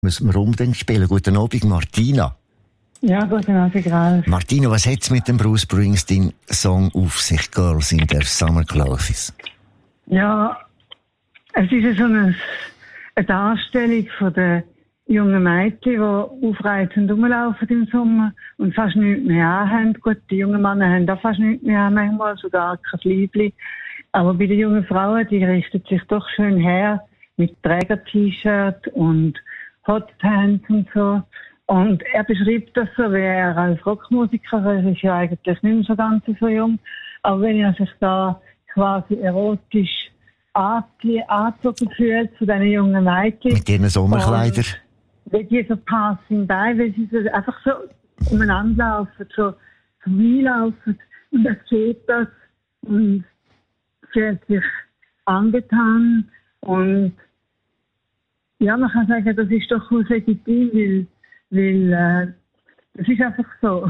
Müssen wir unbedingt spielen. Guten Abend, Martina. Ja, guten Abend, Ralf. Martina, was hat es mit dem Bruce Springsteen-Song auf sich, Girls in their Summer Clothes? Ja, es ist so eine Darstellung von den jungen Mädchen, die aufreizend rumlaufen im Sommer und fast nichts mehr anhaben. Gut, die jungen Männer haben auch fast nichts mehr an, manchmal sogar kein Fliebli. Aber bei den jungen Frauen, die richtet sich doch schön her mit Träger-T-Shirt und Hotpants und so. Und er beschreibt das so, wie er als Rockmusiker, er ist ja eigentlich nicht mehr so ganz so jung, aber wenn er sich da quasi erotisch angezogen fühlt zu diesen jungen Mädchen. Mit ihren Sommerkleidern. Wie die so passing by, weil sie so einfach so umeinander laufen, so vorbeilaufen. Und er sieht das und fühlt sich angetan. Und ja, man kann sagen, das ist doch legitim, weil das ist einfach so.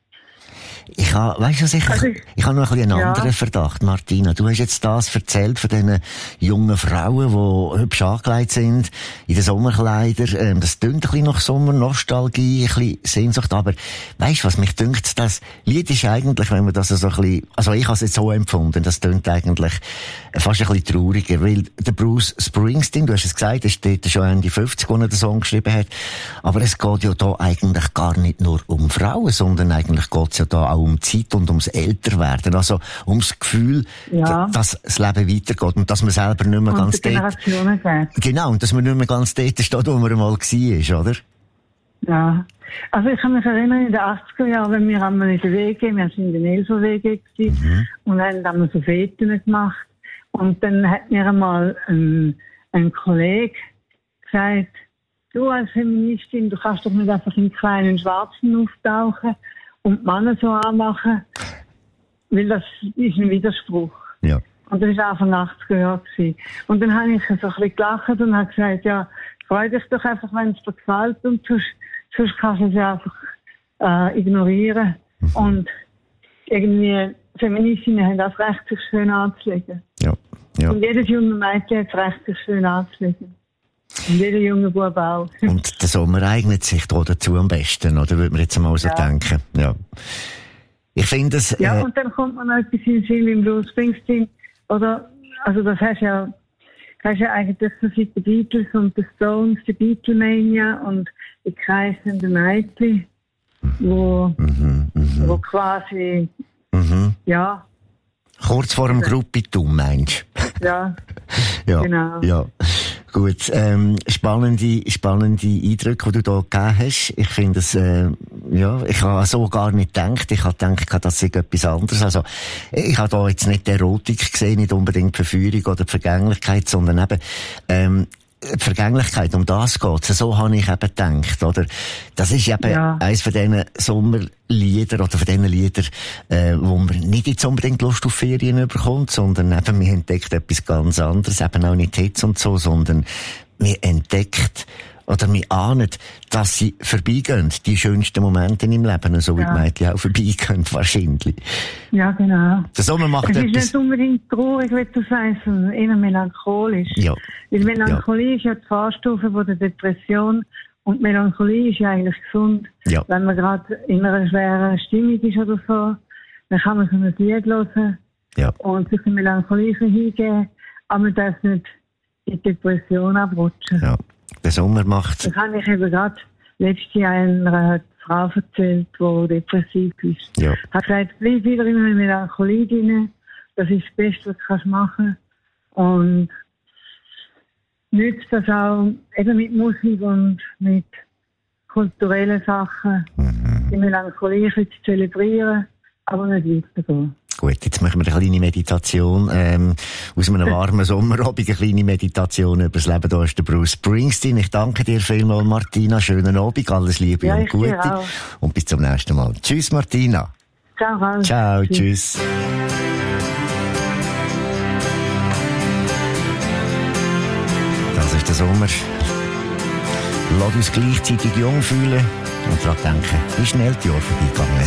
Ich habe, weißt du, ich habe noch einen anderen Verdacht, Martina. Du hast jetzt das erzählt von diesen jungen Frauen, die hübsch angelegt sind, in den Sommerkleidern. Das klingt ein bisschen nach Sommernostalgie, ein bisschen Sehnsucht. Aber weißt du was, mich dünkt, das Lied ist eigentlich, wenn man das so ein bisschen, also ich habe es jetzt so empfunden, das klingt eigentlich fast ein bisschen trauriger, weil der Bruce Springsteen, du hast es gesagt, ist dort schon Ende 50, als er den Song geschrieben hat. Aber es geht ja da eigentlich gar nicht nur um Frauen, sondern eigentlich geht es ja da auch um Zeit und ums Älterwerden. Also ums Gefühl, dass das Leben weitergeht und dass man selber nicht mehr ganz dort... Genau, und dass man nicht mehr ganz dort steht, wo man einmal war, oder? Ja. Also ich kann mich erinnern, in den 80er Jahren, wenn wir einmal in der WG, wir sind in der Elso-WG und haben dann so Feten gemacht. Und dann hat mir einmal ein Kollege gesagt, du als Feministin, du kannst doch nicht einfach in kleinen Schwarzen auftauchen und die Männer so anmachen, weil das ist ein Widerspruch. Ja. Und das war Anfang 80er Jahre. Und dann habe ich so ein bisschen gelacht und habe gesagt, ja, freu dich doch einfach, wenn es dir gefällt und sonst kannst du es einfach ignorieren. Und irgendwie, Feministinnen haben das Recht, sich schön anzulegen. Ja. Ja. Und jedes junge Mädchen hat das Recht, sich schön anzulegen. Und jeder junge Bub auch. Und der Sommer eignet sich da dazu am besten, oder würde man jetzt einmal so denken? Ja. Ich finde es... Ja, und dann kommt man noch etwas in den Sinn im Bruce Springsteen. Oder, also das hast ja eigentlich so seit den Beatles und den Stones, die Beatlemania und die kreisenden Mädchen, wo quasi, ja... Kurz vor dem Gruppitum, meinst du? Ja, ja, genau. Ja. Gut, spannende Eindrücke, die du da gegeben hast. Ich finde es, ich habe so gar nicht gedacht. Ich habe gedacht, das sei etwas anderes. Also, ich habe da jetzt nicht die Erotik gesehen, nicht unbedingt die Verführung oder die Vergänglichkeit, sondern eben, die Vergänglichkeit, um das geht's. So habe ich eben gedacht, oder? Das ist eben eines von diesen Sommerliedern oder von diesen Liedern, wo man nicht jetzt unbedingt Lust auf Ferien bekommt, sondern eben, man entdeckt etwas ganz anderes, eben auch nicht Hits und so, sondern man entdeckt oder man ahnt, dass sie vorbeigehen, die schönsten Momente im Leben, so wie die Mädchen auch vorbeigehen, wahrscheinlich. Ja, genau. Der Sommer macht es etwas... ist nicht unbedingt traurig, wie du sagst, sondern eher melancholisch. Ja. Weil Melancholie ist ja die Vorstufe von der Depression und Melancholie ist ja eigentlich gesund. Ja. Wenn man gerade in einer schweren Stimmung ist oder so, dann kann man so ein Lied hören und sich der Melancholie hingeben, aber man darf nicht in die Depression abrutschen. Ja. Der Sommer macht... Das habe ich eben gerade letztes Jahr einer Frau erzählt, die depressiv ist. Ja. Hat gesagt, bleib wieder in eine Melancholie drin. Das ist das Beste, was du machen kannst. Und nützt das auch eben mit Musik und mit kulturellen Sachen, die Melancholie zu zelebrieren, aber nicht weitergehen. Gut, jetzt machen wir eine kleine Meditation, aus einem warmen Sommerabend, eine kleine Meditation über das Leben. Da ist der Bruce Springsteen. Ich danke dir vielmals, Martina. Schönen Abend, alles Liebe und Gute. Und bis zum nächsten Mal. Tschüss, Martina. Ciao. Ciao, tschüss. Das ist der Sommer. Lass uns gleichzeitig jung fühlen und daran denken, wie schnell die Jahre vorbeigegangen sind.